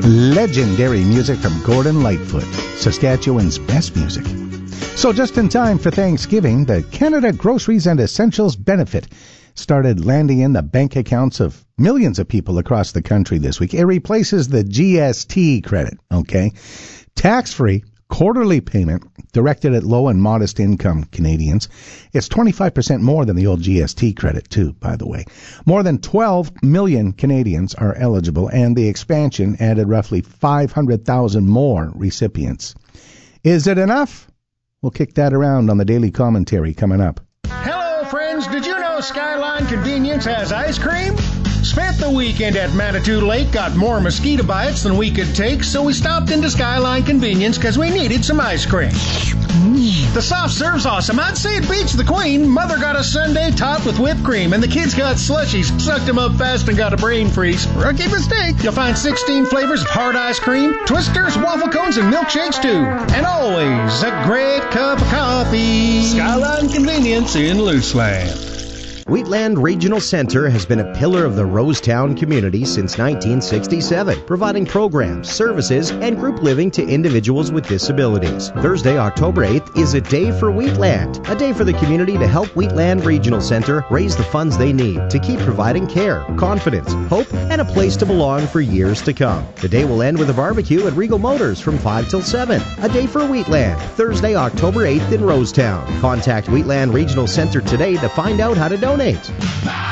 Legendary music from Gordon Lightfoot, Saskatchewan's best music. So just in time for Thanksgiving, the Canada Groceries and Essentials Benefit started landing in the bank accounts of millions of people across the country this week. It replaces the GST credit, okay? Tax-free quarterly payment directed at low and modest income Canadians. It's 25% more than the old GST credit, too, by the way. More than 12 million Canadians are eligible, and the expansion added roughly 500,000 more recipients. Is it enough? We'll kick that around on the Daily Commentary coming up. Hello, friends. Did you know Skyline Convenience has ice cream? Spent the weekend at Manitou Lake, got more mosquito bites than we could take, so we stopped into Skyline Convenience because we needed some ice cream. The soft serve's awesome. I'd say it beats the Queen. Mother got a sundae topped with whipped cream, and the kids got slushies, sucked them up fast and got a brain freeze. Rookie mistake. You'll find 16 flavors of hard ice cream, twisters, waffle cones, and milkshakes too. And always a great cup of coffee. Skyline Convenience in Luceland. Wheatland Regional Center has been a pillar of the Rosetown community since 1967, providing programs, services, and group living to individuals with disabilities. Thursday, October 8th is a day for Wheatland, a day for the community to help Wheatland Regional Center raise the funds they need to keep providing care, confidence, hope, and a place to belong for years to come. The day will end with a barbecue at Regal Motors from 5 till 7. A day for Wheatland, Thursday, October 8th in Rosetown. Contact Wheatland Regional Center today to find out how to donate.